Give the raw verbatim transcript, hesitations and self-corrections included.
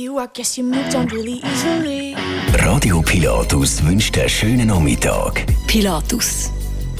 you, I guess you moved on really easily. Radio Pilatus wünscht einen schönen Nachmittag. Pilatus